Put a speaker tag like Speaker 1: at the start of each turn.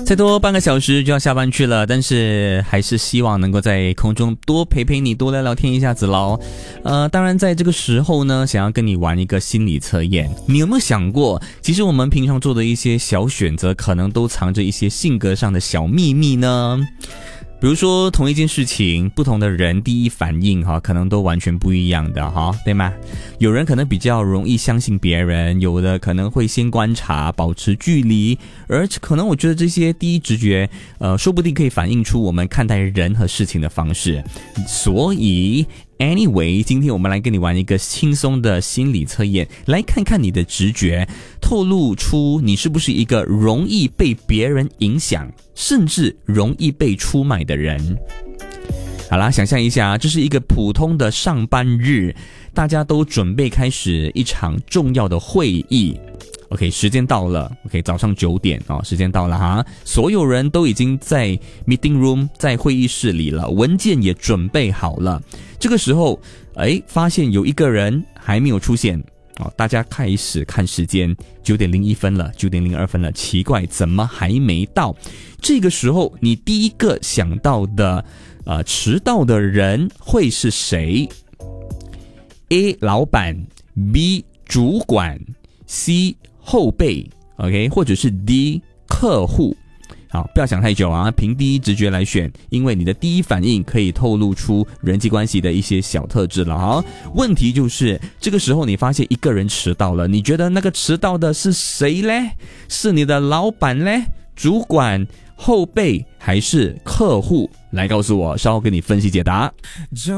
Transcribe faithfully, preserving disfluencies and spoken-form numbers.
Speaker 1: 再多半个小时就要下班去了，但是还是希望能够在空中多陪陪你，多聊聊天一下子咯。呃，当然在这个时候呢，想要跟你玩一个心理测验。你有没有想过，其实我们平常做的一些小选择，可能都藏着一些性格上的小秘密呢？比如说同一件事情，不同的人第一反应哈，可能都完全不一样的哈，对吗？有人可能比较容易相信别人，有的可能会先观察，保持距离，而可能我觉得这些第一直觉，呃，说不定可以反映出我们看待人和事情的方式。所以 Anyway， 今天我们来跟你玩一个轻松的心理测验，来看看你的直觉，透露出你是不是一个容易被别人影响，甚至容易被出卖的人。好啦，想象一下，这是一个普通的上班日，大家都准备开始一场重要的会议。OK， 时间到了 OK， 早上九点哦，时间到了哈，所有人都已经在 meeting room， 在会议室里了，文件也准备好了。这个时候诶，发现有一个人还没有出现哦，大家开始看时间，九点零一分了，九点零二分了，奇怪，怎么还没到？这个时候你第一个想到的呃迟到的人会是谁？ A 老板， B 主管， C 后辈 OK， 或者是 D 客户。好，不要想太久啊，凭第一直觉来选，因为你的第一反应可以透露出人际关系的一些小特质了哈。问题就是这个时候你发现一个人迟到了，你觉得那个迟到的是谁嘞？是你的老板嘞？主管、后辈还是客户？来告诉我，稍后跟你分析解答。